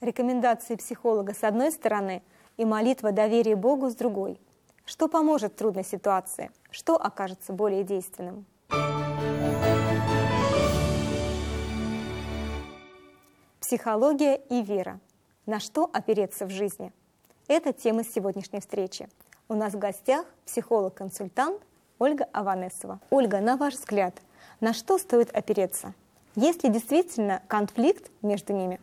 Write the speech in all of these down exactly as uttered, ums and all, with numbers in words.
Рекомендации психолога с одной стороны и молитва доверия Богу с другой. Что поможет в трудной ситуации? Что окажется более действенным? Психология и вера. На что опереться в жизни? Это тема сегодняшней встречи. У нас в гостях психолог-консультант Ольга Аванесова. Ольга, на ваш взгляд, на что стоит опереться? Есть ли действительно конфликт между ними?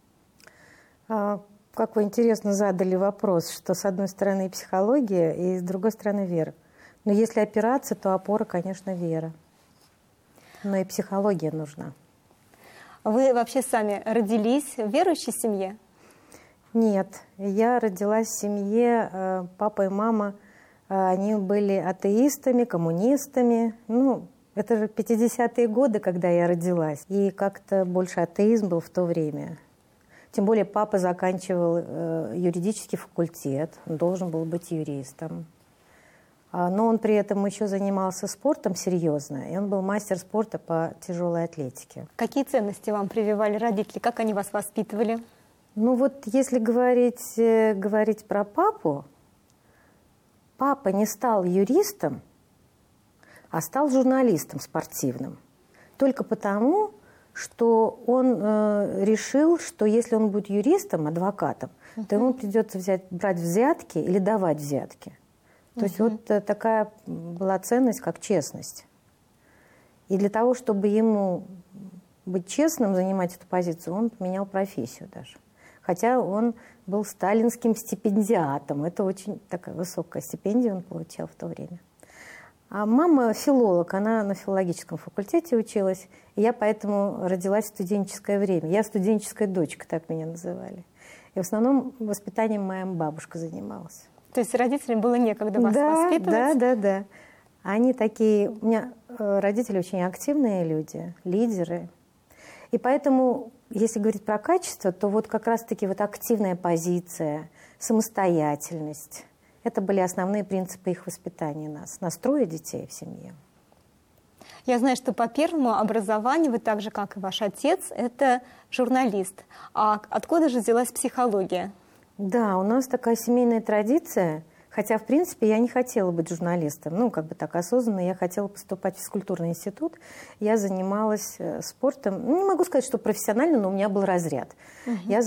А, как вы интересно задали вопрос, что с одной стороны психология и с другой стороны вера. Но если опираться, то опора, конечно, вера. Но и психология нужна. Вы вообще сами родились в верующей семье? Нет, я родилась в семье, папа и мама, они были атеистами, коммунистами. Ну, это же пятидесятые годы, когда я родилась. И как-то больше атеизм был в то время. Тем более папа заканчивал э, юридический факультет, он должен был быть юристом. А, но он при этом еще занимался спортом серьезно, и он был мастер спорта по тяжелой атлетике. Какие ценности вам прививали родители? Как они вас воспитывали? Ну вот если говорить, э, говорить про папу, папа не стал юристом, а стал журналистом спортивным. Только потому, что он э, решил, что если он будет юристом, адвокатом, uh-huh. то ему придется взять, брать взятки или давать взятки. То uh-huh. есть вот э, такая была ценность, как честность. И для того, чтобы ему быть честным, занимать эту позицию, он поменял профессию даже. Хотя он был сталинским стипендиатом. Это очень такая высокая стипендия он получал в то время. А мама филолог, она на филологическом факультете училась, и я поэтому родилась в студенческое время. Я студенческая дочка, так меня называли. И в основном воспитанием моя бабушка занималась. То есть родителям было некогда вас да, воспитывать? Да, да, да. Они такие... У меня родители очень активные люди, лидеры. И поэтому, если говорить про качество, то вот как раз-таки вот активная позиция, самостоятельность. Это были основные принципы их воспитания нас, настроя детей в семье. Я знаю, что по первому образованию вы так же, как и ваш отец, это журналист. А откуда же взялась психология? Да, у нас такая семейная традиция, хотя, в принципе, я не хотела быть журналистом. Ну, как бы так осознанно, я хотела поступать в физкультурный институт. Я занималась спортом. Не могу сказать, что профессионально, но у меня был разряд. Угу. Я